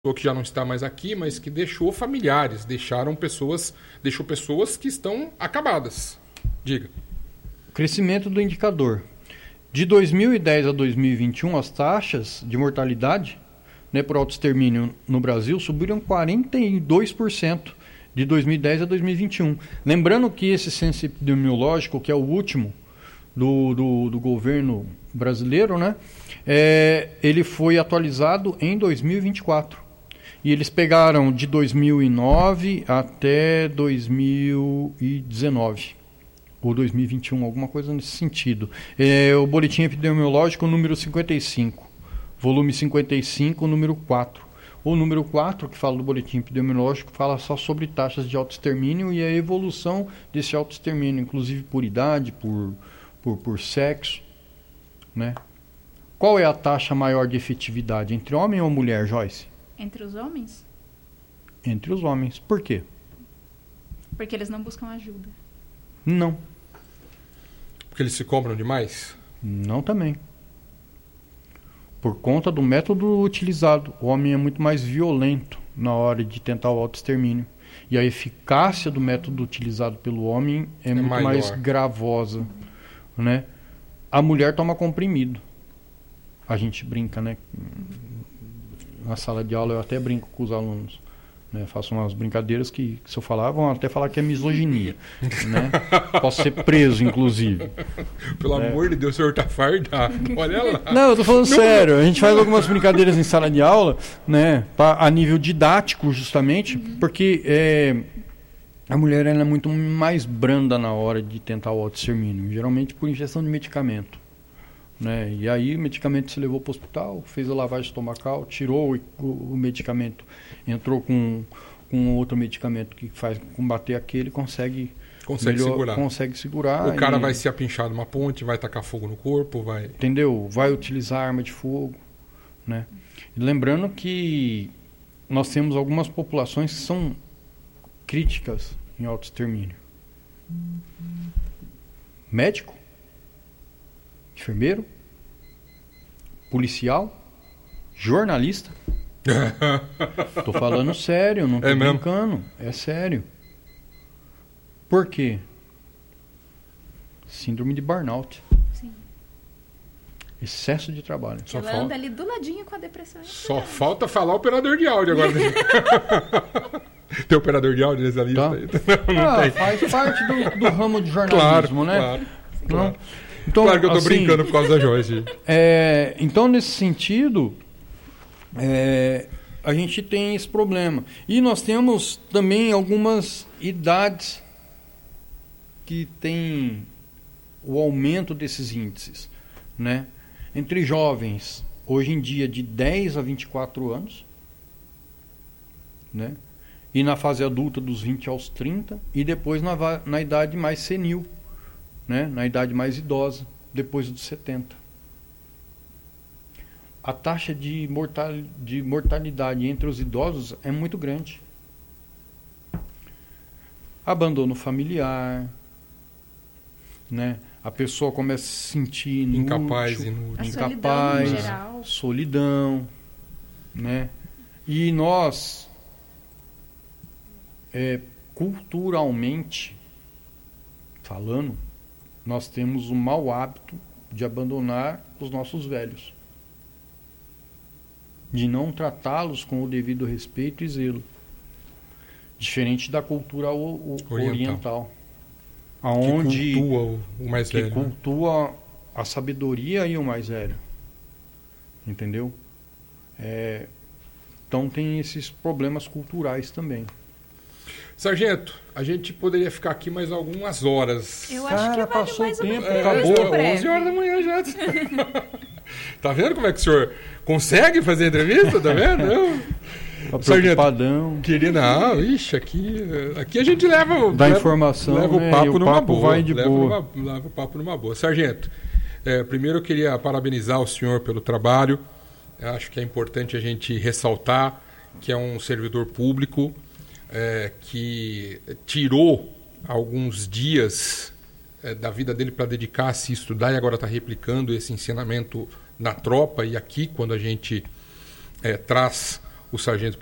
que já não está mais aqui, mas que deixou familiares, deixou pessoas que estão acabadas. Diga. Crescimento do indicador. De 2010 a 2021, as taxas de mortalidade, né, por autoextermínio no Brasil subiram 42% de 2010 a 2021. Lembrando que esse censo epidemiológico, que é o último do governo brasileiro, né, ele foi atualizado em 2024. E eles pegaram de 2009 até 2019. Ou 2021, alguma coisa nesse sentido. O boletim epidemiológico número 55, volume 55, número 4. O número 4, que fala do boletim epidemiológico, fala só sobre taxas de autoextermínio e a evolução desse autoextermínio, inclusive por idade, por sexo, né? Qual é a taxa maior de efetividade, entre homem ou mulher, Joyce? Entre os homens? Entre os homens. Por quê? Porque eles não buscam ajuda. Não. Porque eles se cobram demais? Não também. Por conta do método utilizado. O homem é muito mais violento na hora de tentar o autoextermínio. E a eficácia do método utilizado pelo homem é muito maior. mais gravosa, né? A mulher toma comprimido. A gente brinca, né? Na sala de aula eu até brinco com os alunos, né? Faço umas brincadeiras que se eu falar, vão até falar que é misoginia, né? Posso ser preso, inclusive. Pelo amor de Deus, o senhor tá fardado. Olha lá. Não, eu tô falando sério. A gente faz algumas brincadeiras em sala de aula, né? A nível didático, justamente, porque a mulher ela é muito mais branda na hora de tentar o autoextermínio, geralmente por injeção de medicamento. Né? E aí o medicamento se levou para o hospital, fez a lavagem estomacal, tirou o medicamento, entrou com outro medicamento que faz combater aquele, consegue segurar. O cara vai se apinchar numa ponte, vai tacar fogo no corpo, vai... Entendeu? Vai utilizar arma de fogo, né? E lembrando que nós temos algumas populações que são críticas em autoextermínio. Médico, enfermeiro, policial, jornalista. Tô falando sério, não tô brincando. É sério. Por quê? Síndrome de burnout. Sim. Excesso de trabalho. Ela anda ali do ladinho com a depressão. Só falta falar operador de áudio agora. Tem operador de áudio nessa lista aí? Não tem. Faz parte do ramo de jornalismo, né? Claro. Não? Então, claro que eu tô brincando por causa da Joyce. Então, nesse sentido, a gente tem esse problema. E nós temos também algumas idades que tem o aumento desses índices, né? Entre jovens, hoje em dia, de 10 a 24 anos, né? E na fase adulta, dos 20 aos 30, e depois na idade mais senil, né? Na idade mais idosa, depois dos 70. A taxa de mortalidade entre os idosos é muito grande. Abandono familiar, né? A pessoa começa a se sentir incapaz, solidão, né? E nós, culturalmente falando, nós temos o mau hábito de abandonar os nossos velhos, de não tratá-los com o devido respeito e zelo, diferente da cultura oriental, aonde que cultua o mais velho, que cultua a sabedoria e o mais velho, entendeu? Então tem esses problemas culturais também. Sargento, a gente poderia ficar aqui mais algumas horas. Eu acho que vale passou mais o tempo, acabou. 11 horas da manhã já. Tá vendo como é que o senhor consegue fazer entrevista? Tá vendo? Sargento, queria aqui a gente leva informação, leva o papo numa boa. Vai de boa. Leva o papo numa boa. Sargento, primeiro eu queria parabenizar o senhor pelo trabalho. Eu acho que é importante a gente ressaltar que é um servidor público que tirou alguns dias da vida dele para dedicar-se a estudar e agora está replicando esse ensinamento na tropa e aqui, quando a gente traz o sargento